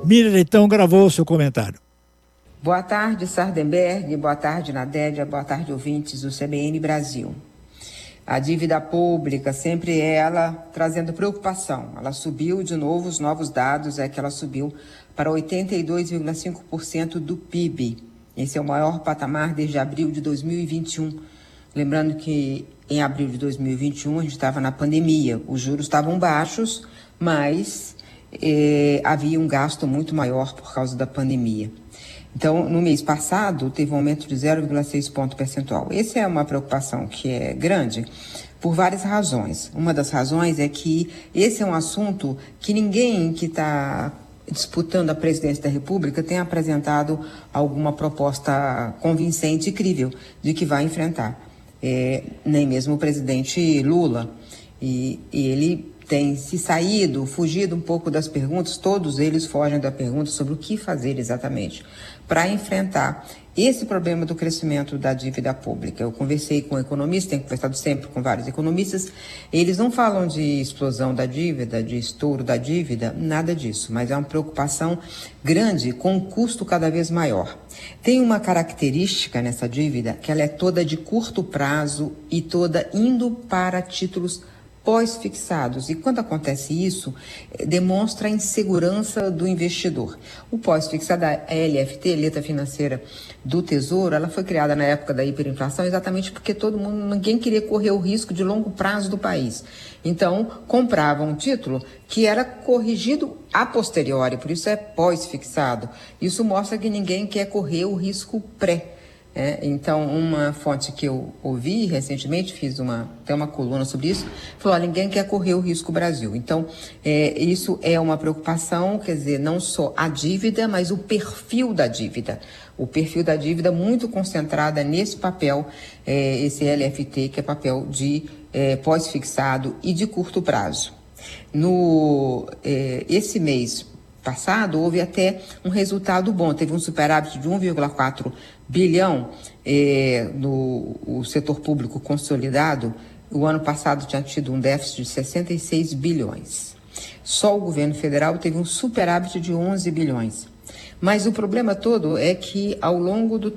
Miriam Leitão gravou o seu comentário. Boa tarde, Sardenberg, boa tarde, Nadélia, boa tarde, ouvintes do CBN Brasil. A dívida pública, sempre ela trazendo preocupação. Ela subiu de novo, os novos dados é que ela subiu para 82,5% do PIB. Esse é o maior patamar desde abril de 2021. Lembrando que em abril de 2021 a gente estava na pandemia, os juros estavam baixos, mas havia um gasto muito maior por causa da pandemia. Então, no mês passado, teve um aumento de 0,6 ponto percentual. Essa é uma preocupação que é grande por várias razões. Uma das razões é que esse é um assunto que ninguém que está disputando a presidência da República tem apresentado alguma proposta convincente e crível de que vai enfrentar. Nem mesmo o presidente Lula. E ele tem se saído, fugido um pouco das perguntas, todos eles fogem da pergunta sobre o que fazer exatamente para enfrentar esse problema do crescimento da dívida pública. Eu conversei com economistas, tenho conversado sempre com vários economistas, eles não falam de explosão da dívida, de estouro da dívida, nada disso, mas é uma preocupação grande com um custo cada vez maior. Tem uma característica nessa dívida que ela é toda de curto prazo e toda indo para títulos pós-fixados. E quando acontece isso, demonstra a insegurança do investidor. O pós-fixado, a LFT, Letra Financeira do Tesouro, ela foi criada na época da hiperinflação exatamente porque ninguém queria correr o risco de longo prazo do país. Então, comprava um título que era corrigido a posteriori, por isso é pós-fixado. Isso mostra que ninguém quer correr o risco pré. Então, uma fonte que eu ouvi recentemente, fiz até uma coluna sobre isso, falou, ninguém quer correr o risco Brasil. Então, isso é uma preocupação, quer dizer, não só a dívida, mas o perfil da dívida. O perfil da dívida muito concentrada nesse papel, esse LFT, que é papel de pós-fixado e de curto prazo. Esse mês passado, houve até um resultado bom. Teve um superávit de 1,4 bilhão no setor público consolidado. O ano passado tinha tido um déficit de 66 bilhões. Só o governo federal teve um superávit de 11 bilhões. Mas o problema todo é que, ao longo do